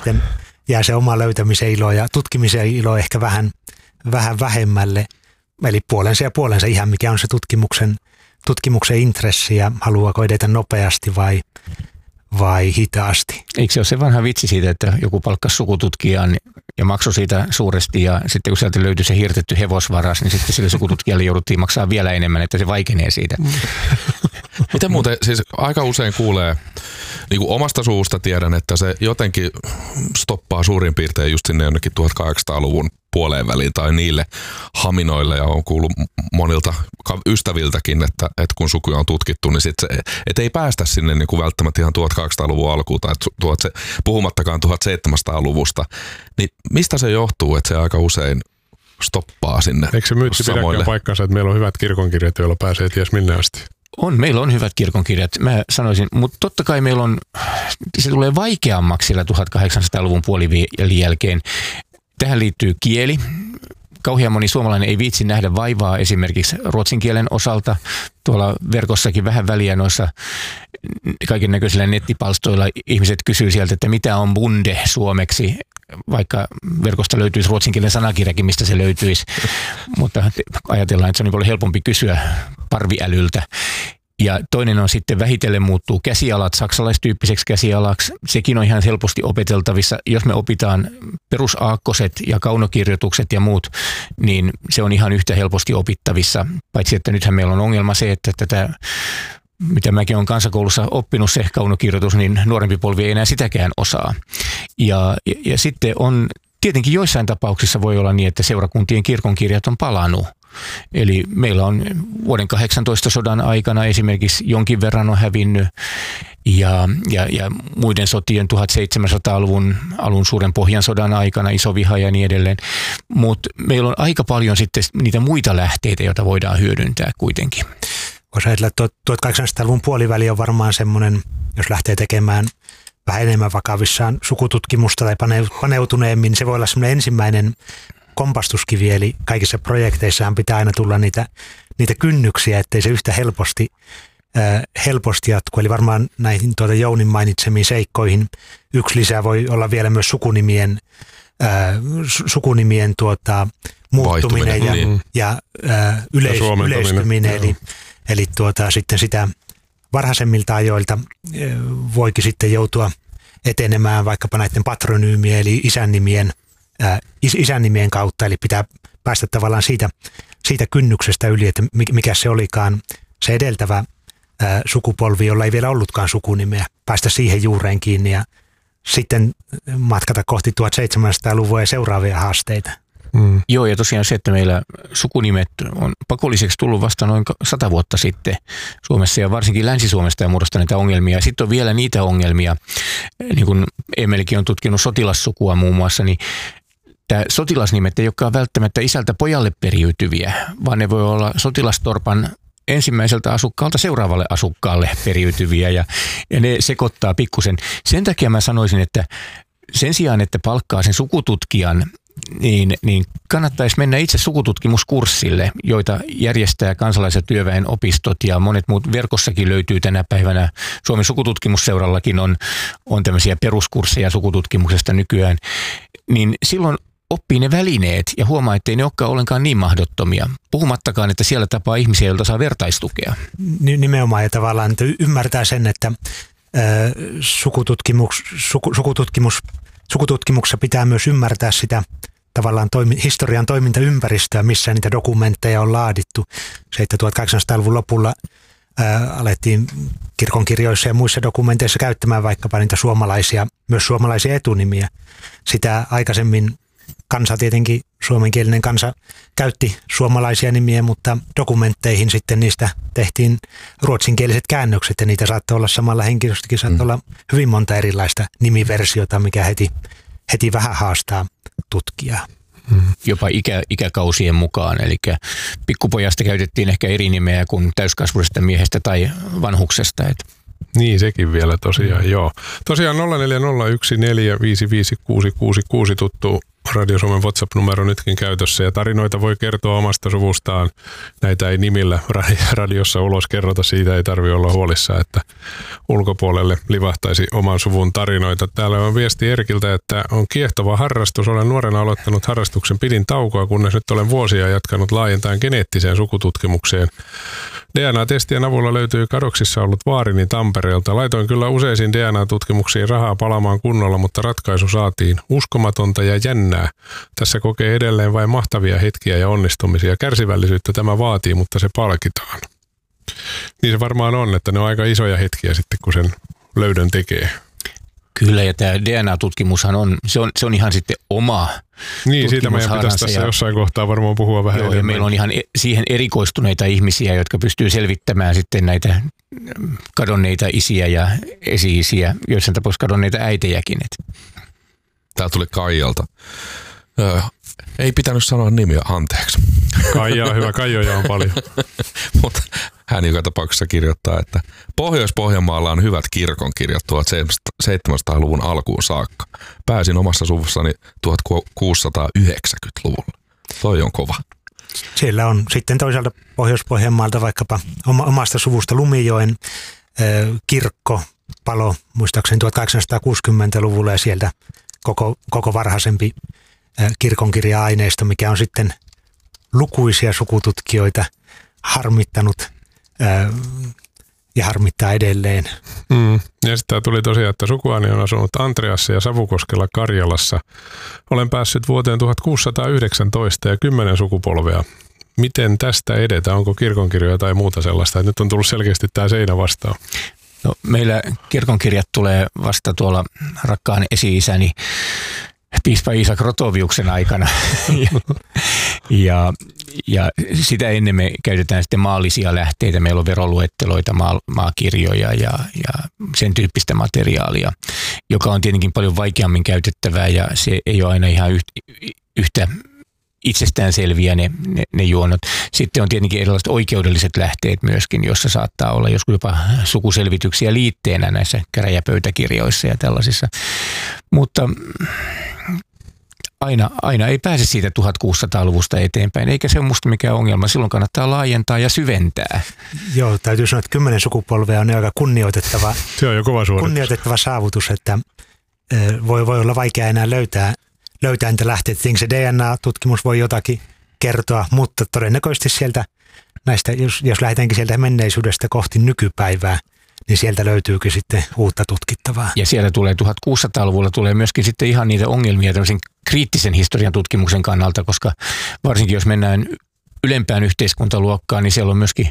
sitten jää se oma löytämisen ilo ja tutkimisen ilo ehkä vähän vähemmälle. Eli puolensa ja puolensa ihan mikä on se tutkimuksen intressi ja haluaako edetä nopeasti vai hitaasti. Eikö se ole se vanha vitsi siitä, että joku palkkasi sukututkijan ja maksoi siitä suuresti ja sitten kun sieltä löytyi se hirtetty hevosvaras, niin sitten sille sukututkijalle jouduttiin maksaa vielä enemmän, että se vaikenee siitä. Miten muuten, siis aika usein kuulee, niin kuin omasta suusta tiedän, että se jotenkin stoppaa suurin piirtein just sinne jonnekin 1800-luvun puoleen väliin tai niille haminoille ja on kuullut monilta ystäviltäkin, että kun sukuja on tutkittu, niin sit se, et ei päästä sinne niin kuin välttämättä ihan 1800-luvun alkuun tai puhumattakaan 1700-luvusta. Niin mistä se johtuu, että se aika usein stoppaa sinne? Eikö se myytti pidäkään paikkansa, että meillä on hyvät kirkonkirjat, joilla pääsee ties minne asti? Meillä on hyvät kirkonkirjat, mä sanoisin, mutta totta kai meillä on, se tulee vaikeammaksi sillä 1800-luvun puolivälin jälkeen. Tähän liittyy kieli. Kauhean moni suomalainen ei viitsi nähdä vaivaa esimerkiksi ruotsin kielen osalta. Tuolla verkossakin vähän väliä noissa kaiken näköisillä nettipalstoilla ihmiset kysyy sieltä, että mitä on bunde suomeksi, vaikka verkosta löytyisi ruotsin kielen sanakirjakin, mistä se löytyisi. Mutta ajatellaan, että se on niin paljon helpompi kysyä parviälyltä. Ja toinen on sitten vähitellen muuttuu käsialat saksalaistyyppiseksi käsialaksi. Sekin on ihan helposti opeteltavissa. Jos me opitaan perusaakkoset ja kaunokirjoitukset ja muut, niin se on ihan yhtä helposti opittavissa. Paitsi että nythän meillä on ongelma se, että tätä, mitä mäkin olen kansakoulussa oppinut se kaunokirjoitus, niin nuorempi polvi ei enää sitäkään osaa. Ja sitten on tietenkin joissain tapauksissa voi olla niin, että seurakuntien kirkonkirjat on palannut. Eli meillä on vuoden 18 sodan aikana esimerkiksi jonkin verran on hävinnyt ja muiden sotien 1700-luvun alun suuren Pohjansodan aikana iso viha ja niin edelleen. Mutta meillä on aika paljon sitten niitä muita lähteitä, joita voidaan hyödyntää kuitenkin. Voisi ajatella, että 1800-luvun puoliväli on varmaan semmoinen, jos lähtee tekemään vähän enemmän vakavissaan sukututkimusta tai paneutuneemmin, niin se voi olla semmoinen ensimmäinen kompastuskivi, eli kaikissa projekteissahan pitää aina tulla niitä kynnyksiä, ettei se yhtä helposti jatku. Eli varmaan näihin Jounin mainitsemiin seikkoihin yksi lisää voi olla vielä myös sukunimien muuttuminen ja yleistyminen. Eli sitten sitä varhaisemmilta ajoilta voikin sitten joutua etenemään vaikkapa näiden patronyymien eli isännimien kautta, eli pitää päästä tavallaan siitä kynnyksestä yli, että mikä se olikaan se edeltävä sukupolvi, jolla ei vielä ollutkaan sukunimeä, päästä siihen juureen kiinni ja sitten matkata kohti 1700-luvua ja seuraavia haasteita. Joo, ja tosiaan se, että meillä sukunimet on pakolliseksi tullut vasta noin 100 vuotta sitten Suomessa ja varsinkin Länsi-Suomesta ja muodosta näitä ongelmia. Sitten on vielä niitä ongelmia, niin kuin Emelikin on tutkinut sotilassukua muun muassa, niin tämä sotilasnimet ei olekaan välttämättä isältä pojalle periytyviä, vaan ne voi olla sotilastorpan ensimmäiseltä asukkaalta seuraavalle asukkaalle periytyviä ja ne sekoittaa pikkusen. Sen takia mä sanoisin, että sen sijaan, että palkkaa sen sukututkijan, niin kannattaisi mennä itse sukututkimuskurssille, joita järjestää kansalais- ja työväen opistot ja monet muut. Verkossakin löytyy tänä päivänä. Suomen sukututkimusseurallakin on tämmöisiä peruskursseja sukututkimuksesta nykyään. Niin silloin oppii ne välineet ja huomaa, ettei ne olekaan ollenkaan niin mahdottomia. Puhumattakaan, että siellä tapaa ihmisiä, joilta saa vertaistukea. Nimenomaan ja tavallaan että ymmärtää sen, että sukututkimuksessa pitää myös ymmärtää sitä tavallaan historian toimintaympäristöä, missä niitä dokumentteja on laadittu. Se, että 1800-luvun lopulla alettiin kirkonkirjoissa ja muissa dokumenteissa käyttämään vaikkapa niitä myös suomalaisia etunimiä. Sitä aikaisemmin kansa tietenkin, suomenkielinen kansa käytti suomalaisia nimiä, mutta dokumentteihin sitten niistä tehtiin ruotsinkieliset käännökset ja niitä saattoi olla samalla henkilöstökin, saattoi olla hyvin monta erilaista nimiversiota, mikä heti vähän haastaa tutkijaa. Jopa ikäkausien mukaan, eli pikkupojasta käytettiin ehkä eri nimeä kuin täyskasvuisesta miehestä tai vanhuksesta. Niin, sekin vielä tosiaan, joo. Tosiaan 0401455666 tuttu Radio Suomen WhatsApp-numero nytkin käytössä ja tarinoita voi kertoa omasta suvustaan. Näitä ei nimillä radiossa ulos kerrota, siitä ei tarvitse olla huolissaan, että ulkopuolelle livahtaisi oman suvun tarinoita. Täällä on viesti Erkiltä, että on kiehtova harrastus. Olen nuorena aloittanut harrastuksen, pidin taukoa, kunnes nyt olen vuosia jatkanut laajentaen geneettiseen sukututkimukseen. DNA-testien avulla löytyy kadoksissa ollut vaarini Tampereelta. Laitoin kyllä useisiin DNA-tutkimuksiin rahaa palamaan kunnolla, mutta ratkaisu saatiin. Uskomatonta ja jännää. Tässä kokee edelleen vain mahtavia hetkiä ja onnistumisia. Kärsivällisyyttä tämä vaatii, mutta se palkitaan. Niin se varmaan on, että ne on aika isoja hetkiä sitten, kun sen löydön tekee. Kyllä, ja tämä DNA-tutkimushan on, se on ihan sitten oma. Niin, siitä meidän pitäisi tässä jossain kohtaa varmaan puhua vähän enemmän. Meillä on ihan siihen erikoistuneita ihmisiä, jotka pystyy selvittämään sitten näitä kadonneita isiä ja esi-isiä, joissain tapauksissa kadonneita äitejäkin. Tää tuli Kaijalta. Ei pitänyt sanoa nimiä, anteeksi. Kaija on hyvä, Kaijoja on paljon. Mutta hän joka tapauksessa kirjoittaa, että Pohjois-Pohjanmaalla on hyvät kirkonkirjat 1700-luvun alkuun saakka. Pääsin omassa suvussani 1690-luvulla. Toi on kova. Siellä on sitten toisaalta Pohjois-Pohjanmaalta vaikkapa omasta suvusta Lumijoen kirkko palo muistaakseni 1860-luvulla ja sieltä koko varhaisempi kirkonkirja-aineisto, mikä on sitten lukuisia sukututkijoita harmittanut ja harmittaa edelleen. Ja sitten tuli tosiaan, että sukuani on asunut Antreassa ja Savukoskella Karjalassa. Olen päässyt vuoteen 1619 ja 10 sukupolvea. Miten tästä edetään? Onko kirkonkirjoja tai muuta sellaista? Nyt on tullut selkeästi tämä seinä vastaan. No, meillä kirkonkirjat tulee vasta tuolla rakkaan esi-isäni piispa Iisak Rotoviuksen aikana. Ja sitä ennen me käytetään sitten maallisia lähteitä. Meillä on veroluetteloita, maakirjoja ja sen tyyppistä materiaalia, joka on tietenkin paljon vaikeammin käytettävää ja se ei ole aina ihan yhtä itsestään selviä ne juonot. Sitten on tietenkin erilaiset oikeudelliset lähteet myöskin, jossa saattaa olla joskus jopa sukuselvityksiä liitteenä näissä käräjäpöytäkirjoissa ja tällaisissa. Mutta aina ei pääse siitä 1600-luvusta eteenpäin, eikä se ole musta mikään ongelma. Silloin kannattaa laajentaa ja syventää. Joo, täytyy sanoa, että 10 sukupolvea on aika kunnioitettava, se on jo kova kunnioitettava saavutus, että voi olla vaikea enää löytää niitä lähteitä. Se DNA-tutkimus voi jotakin kertoa, mutta todennäköisesti sieltä näistä, jos lähdetäänkin sieltä menneisyydestä kohti nykypäivää, niin sieltä löytyykin sitten uutta tutkittavaa. Ja siellä tulee 1600-luvulla tulee myöskin sitten ihan niitä ongelmia tämmöisen kriittisen historian tutkimuksen kannalta, koska varsinkin jos mennään ylempään yhteiskuntaluokkaan, niin siellä on myöskin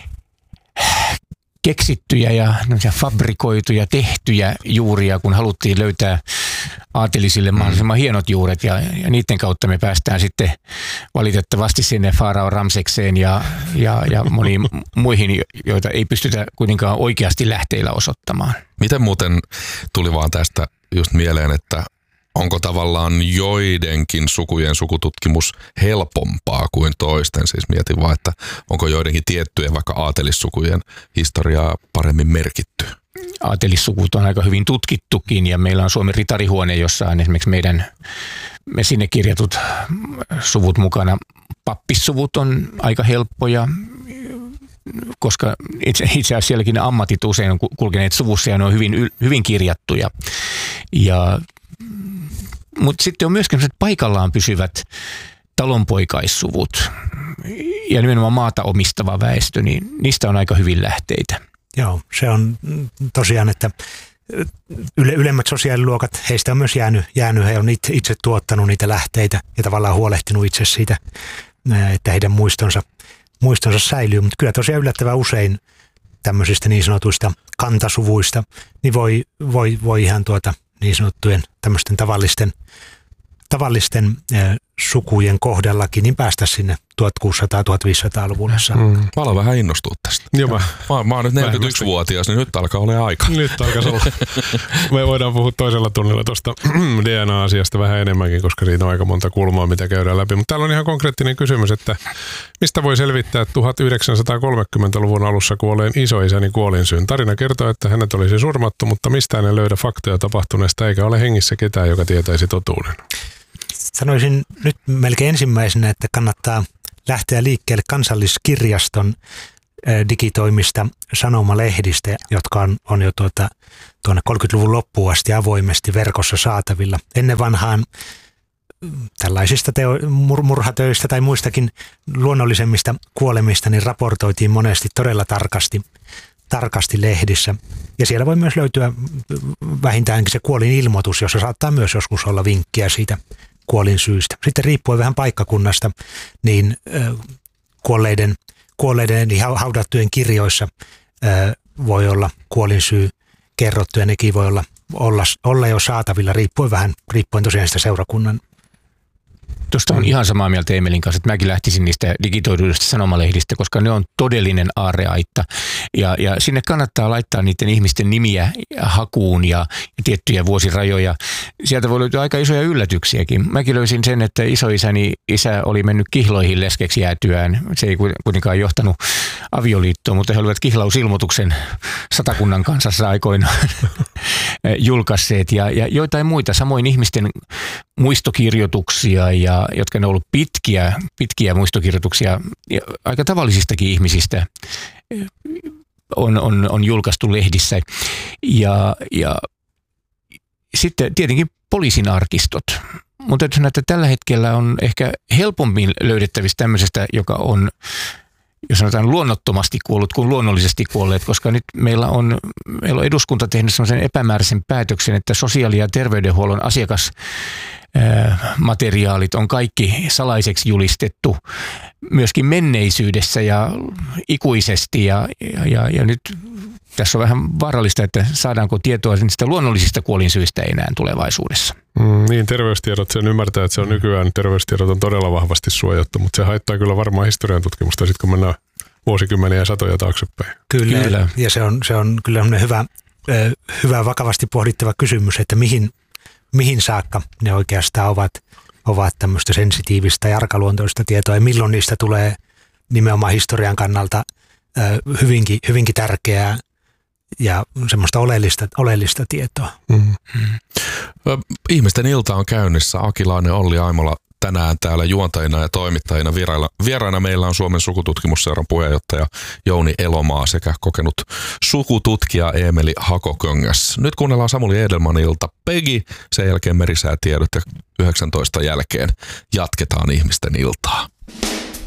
keksittyjä ja fabrikoituja, tehtyjä juuria, kun haluttiin löytää aatelisille mahdollisimman hienot juuret ja niiden kautta me päästään sitten valitettavasti sinne Faarao Ramsekseen ja moniin muihin, joita ei pystytä kuitenkaan oikeasti lähteillä osoittamaan. Miten muuten tuli vaan tästä just mieleen, että onko tavallaan joidenkin sukujen sukututkimus helpompaa kuin toisten? Siis mietin vaan, että onko joidenkin tiettyjen vaikka aatelissukujen historiaa paremmin merkitty? Aatelissukut on aika hyvin tutkittukin ja meillä on Suomen ritarihuone, jossa on esimerkiksi me sinne kirjatut suvut mukana. Pappissuvut on aika helppoja, koska itse asiassa sielläkin ne ammatit usein on kulkeneet suvussa ja ne on hyvin kirjattuja. Mutta sitten on myöskin paikallaan pysyvät talonpoikaissuvut ja nimenomaan maata omistava väestö, niin niistä on aika hyvin lähteitä. Joo, se on tosiaan, että ylemmät sosiaaliluokat, heistä on myös jäänyt he on itse tuottanut niitä lähteitä ja tavallaan huolehtinut itse siitä, että heidän muistonsa säilyy. Mutta kyllä tosiaan yllättävän usein tämmöisistä niin sanotuista kantasuvuista, niin voi ihan niin sanottujen tämmöisten tavallisten sukujen kohdallakin, niin päästä sinne 1600-1500-luvulle saakka. Mä aloin vähän innostua tästä. Joo, mä oon nyt 41-vuotias, niin nyt alkaa olla aika. Nyt alkaa olla. Me voidaan puhua toisella tunnilla tuosta DNA-asiasta vähän enemmänkin, koska siinä on aika monta kulmaa, mitä käydään läpi. Mutta täällä on ihan konkreettinen kysymys, että mistä voi selvittää 1930-luvun alussa kuolleen isoisäni kuolinsyyn? Tarina kertoo, että hänet olisi surmattu, mutta mistään ei löydä faktoja tapahtuneesta, eikä ole hengissä ketään, joka tietäisi totuuden. sanoisin nyt melkein ensimmäisenä, että kannattaa lähteä liikkeelle Kansalliskirjaston digitoimista sanomalehdistä, jotka on jo tuonne 30-luvun loppuun asti avoimesti verkossa saatavilla. Ennen vanhaan tällaisista murhatöistä tai muistakin luonnollisemmista kuolemista niin raportoitiin monesti todella tarkasti lehdissä. Ja siellä voi myös löytyä vähintäänkin se kuolinilmoitus, jossa saattaa myös joskus olla vinkkiä siitä kuolinsyystä. Sitten riippuen vähän paikkakunnasta, niin kuolleiden eli haudattujen kirjoissa voi olla kuolinsyy kerrottu ja nekin voi olla jo saatavilla riippuen tosiaan sitä seurakunnan. Tuosta on ihan samaa mieltä Emelin kanssa, että mäkin lähtisin niistä digitoiduista sanomalehdistä, koska ne on todellinen aarreaitta. Ja sinne kannattaa laittaa niiden ihmisten nimiä hakuun ja tiettyjä vuosirajoja. Sieltä voi löytyä aika isoja yllätyksiäkin. Mäkin löysin sen, että isoisäni isä oli mennyt kihloihin leskeksi jäätyään. Se ei kuitenkaan johtanut avioliittoon, mutta he olivat kihlausilmoituksen Satakunnan kansassa aikoinaan julkaisseet ja joitain muita. Samoin ihmisten muistokirjoituksia, jotka ne on ollut pitkiä muistokirjoituksia ja aika tavallisistakin ihmisistä on julkaistu lehdissä. Ja sitten tietenkin poliisin arkistot. Mutta täytyy sanoa, että tällä hetkellä on ehkä helpommin löydettävissä tämmöisestä, joka on, jos sanotaan luonnottomasti kuollut kuin luonnollisesti kuolleet, koska nyt meillä on eduskunta tehnyt sellaisen epämääräisen päätöksen, että sosiaali- ja terveydenhuollon asiakasmateriaalit on kaikki salaiseksi julistettu myöskin menneisyydessä ja ikuisesti ja nyt tässä on vähän vaarallista, että saadaanko tietoa niistä luonnollisista kuolinsyistä enää tulevaisuudessa. Niin, terveystiedot, sen ymmärtää, että se on nykyään, terveystiedot on todella vahvasti suojattu, mutta se haittaa kyllä varmaan historian tutkimusta sitten, kun mennään vuosikymmeniä ja satoja taaksepäin. Kyllä. Ja se on kyllä hyvä vakavasti pohdittava kysymys, että mihin saakka ne oikeastaan ovat tämmöistä sensitiivistä ja arkaluontoista tietoa ja milloin niistä tulee nimenomaan historian kannalta hyvinkin tärkeää ja semmoista oleellista tietoa. Ihmisten ilta on käynnissä. Akilainen, Olli Aimola tänään täällä juontajina ja toimittajina vieraina meillä on Suomen sukututkimusseuran puheenjohtaja Jouni Elomaa sekä kokenut sukututkija Eemeli Hakoköngäs. Nyt kuunnellaan Samuli Edelmanilta Peggy, sen jälkeen merisäätiedot ja 19 jälkeen jatketaan ihmisten iltaa.